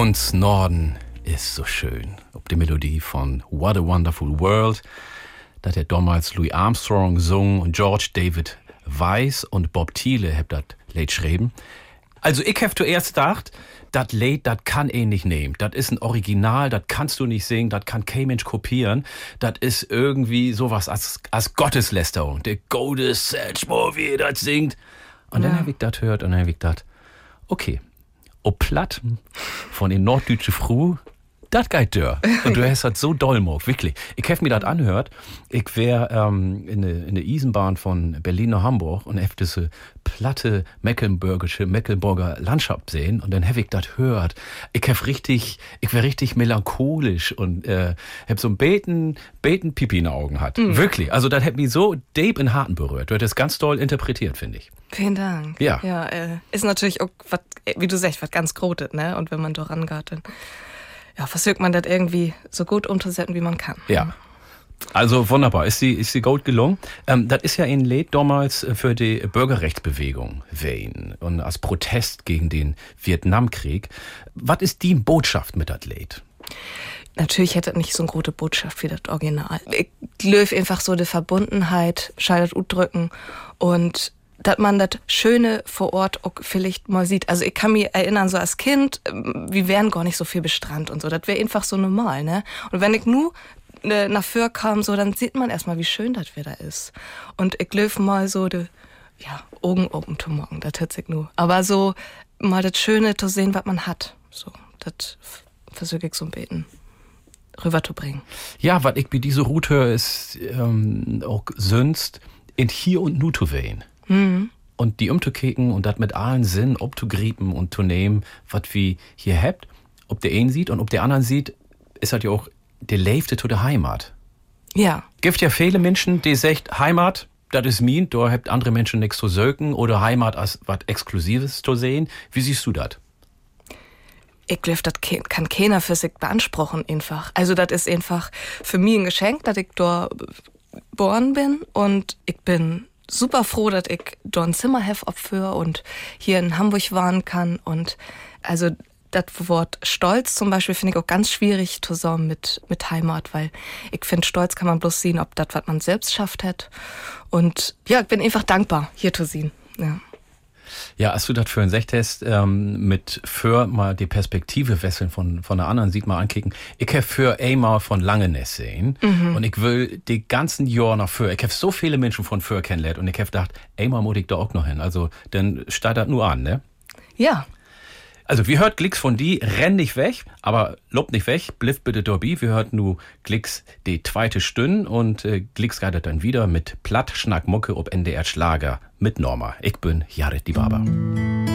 Uns Norden ist so schön. Ob die Melodie von What a Wonderful World, das hat damals Louis Armstrong gesungen und George David Weiss und Bob Thiele haben das Lied geschrieben. Also ich habe zuerst gedacht, das Lied, das kann nicht nehmen. Das ist ein Original, das kannst du nicht singen, das kann kein Mensch kopieren. Das ist irgendwie sowas als Gotteslästerung. Der Gottes wie das singt. Und dann habe ich das gehört und dann habe ich gedacht, okay, ob Platt von den norddeutsche Früh, das geht dör. Und du hast das so doll gemacht, wirklich. Ich habe mir das anhört. Ich wär in der Eisenbahn von Berlin nach Hamburg und hab diese platte Mecklenburger Landschaft sehen und dann hab ich das hört. Ich wär richtig melancholisch und hab so ein Beten Pipi in den Augen hat. Wirklich. Also das hat mich so deep in Harten berührt. Du hast das ganz doll interpretiert, finde ich. Vielen Dank. Ja. Ist natürlich auch, wie du sagst, was ganz Grotes, ne? Und wenn man da rangeht, dann versucht man das irgendwie so gut umzusetzen, wie man kann. Ja. Also wunderbar. Ist die gut gelungen? Das ist ja ein Lied damals für die Bürgerrechtsbewegung gewesen und als Protest gegen den Vietnamkrieg. Was ist die Botschaft mit das Lied? Natürlich hätte es nicht so eine große Botschaft wie das Original. Ich glaube einfach so die Verbundenheit, scheidet drücken und dass man das Schöne vor Ort auch vielleicht mal sieht. Also ich kann mich erinnern, so als Kind, wir wären gar nicht so viel bestrand und so. Das wäre einfach so normal, ne? Und wenn ich nur nach Föhr kam, so, dann sieht man erstmal, wie schön das wieder ist. Und ich löf mal so die Augen open to morgen, das hört sich nur. Aber so mal das Schöne zu sehen, was man hat. So, das versuche ich so ein Beten rüberzubringen. Ja, was ich bei dieser Route höre, ist auch sonst in hier und nu zu wählen. Und die umzukicken und das mit allen Sinnen abzugrieben und zu nehmen, was wir hier habt. Ob der einen sieht und ob der anderen sieht, ist halt ja auch der Leifte zu der Heimat. Ja. Gibt ja viele Menschen, die sagt, Heimat, das ist mein, da habt andere Menschen nichts zu söken oder Heimat als was Exklusives zu sehen. Wie siehst du das? Ich glaube, das kann keiner für sich beanspruchen einfach. Also das ist einfach für mich ein Geschenk, dass ich da geboren bin und ich bin super froh, dass ich da ein Zimmer habe für und hier in Hamburg wohnen kann. Und also das Wort Stolz zum Beispiel finde ich auch ganz schwierig zusammen mit Heimat, weil ich finde, Stolz kann man bloß sehen, ob das, was man selbst schafft hat. Und ja, ich bin einfach dankbar, hier zu sehen. Ja. Ja, als du das für ein Sechtest mit für mal die Perspektive wechseln von der anderen sieht mal ankicken. Ich habe für einmal von Langeness sehen und ich will die ganzen Jahre nach für. Ich habe so viele Menschen von für kennengelernt und ich habe gedacht, einmal muss ich da auch noch hin. Also dann steigt das nur an, ne? Ja. Also wir hört Glicks von die, renn nicht weg, aber lob nicht weg, bliff bitte dorbi. Wir hört nur Glicks die zweite Stunde und Glicks geht dann wieder mit Platt Schnack Mucke ob NDR Schlager mit Norma. Ich bin Jared die Barber.